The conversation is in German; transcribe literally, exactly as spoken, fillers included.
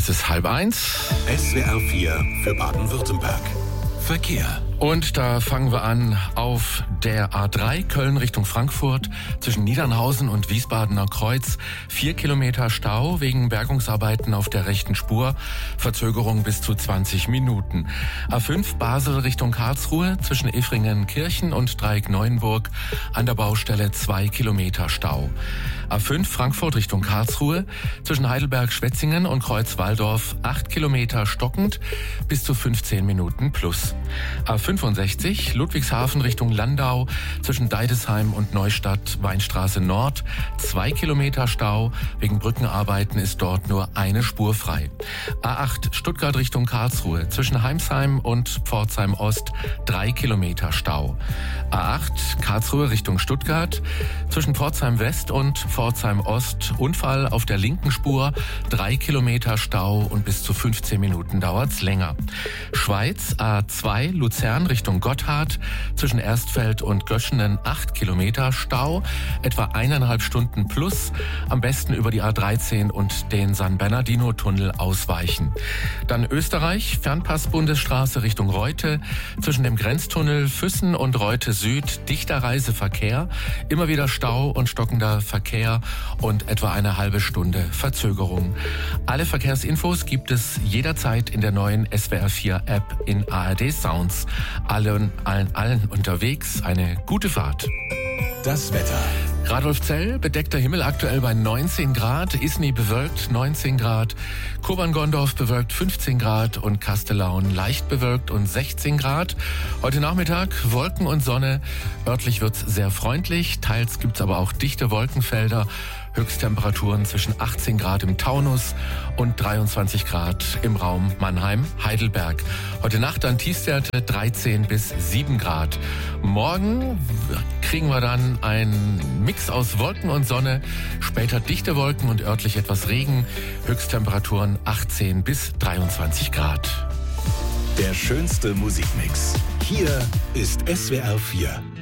Es ist halb eins. S W R vier für Baden-Württemberg. Verkehr. Und da fangen wir an auf der A drei Köln Richtung Frankfurt zwischen Niedernhausen und Wiesbadener Kreuz. Vier Kilometer Stau wegen Bergungsarbeiten auf der rechten Spur. Verzögerung bis zu zwanzig Minuten. A fünf Basel Richtung Karlsruhe zwischen Effringen-Kirchen und Dreieck-Neuenburg an der Baustelle zwei Kilometer Stau. A fünf Frankfurt Richtung Karlsruhe zwischen Heidelberg-Schwetzingen und Kreuz-Walldorf acht Kilometer stockend bis zu fünfzehn Minuten plus. A fünfundsechzig Ludwigshafen Richtung Landau zwischen Deidesheim und Neustadt Weinstraße Nord zwei Kilometer Stau. Wegen Brückenarbeiten ist dort nur eine Spur frei. A acht Stuttgart Richtung Karlsruhe zwischen Heimsheim und Pforzheim Ost drei Kilometer Stau. A acht Karlsruhe Richtung Stuttgart zwischen Pforzheim West und Pforzheim Ost Unfall auf der linken Spur, drei Kilometer Stau und bis zu fünfzehn Minuten dauert's länger. Schweiz A zwei Luzern Richtung Gotthard zwischen Erstfeld und Göschenen acht Kilometer Stau, etwa eineinhalb Stunden plus, am besten über die A dreizehn und den San Bernardino Tunnel ausweichen. Dann Österreich, Fernpass-Bundesstraße Richtung Reute zwischen dem Grenztunnel Füssen und Reute Süd, dichter Reiseverkehr, immer wieder Stau und stockender Verkehr und etwa eine halbe Stunde Verzögerung. Alle Verkehrsinfos gibt es jederzeit in der neuen S W R vier App in A R D Sounds. Allen, allen, allen unterwegs eine gute Fahrt. Das Wetter. Radolfzell, bedeckter Himmel aktuell bei neunzehn Grad, Isny bewölkt neunzehn Grad, Kobern-Gondorf bewölkt fünfzehn Grad und Kastellaun leicht bewölkt und sechzehn Grad. Heute Nachmittag Wolken und Sonne, örtlich wird's sehr freundlich, teils gibt's aber auch dichte Wolkenfelder. Höchsttemperaturen zwischen achtzehn Grad im Taunus und dreiundzwanzig Grad im Raum Mannheim-Heidelberg. Heute Nacht dann Tiefstwerte dreizehn bis sieben Grad. Morgen kriegen wir dann einen Mix aus Wolken und Sonne, später dichte Wolken und örtlich etwas Regen. Höchsttemperaturen achtzehn bis dreiundzwanzig Grad. Der schönste Musikmix. Hier ist S W R vier.